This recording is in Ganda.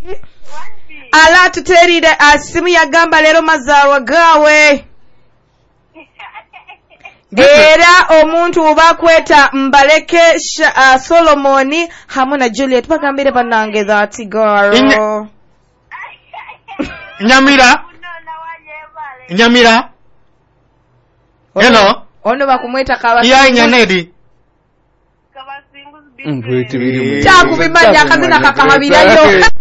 ala tuterire asimu yagamba lero mazaalwa gaawe era omuntu obakweta Mbaleke Solomoni hamu na Juliet bagambire banange that girl Nyamira hello ono bakumweta Kabasingu ya Nyanedi Kabasingu takubimanya akazina kakahabirayo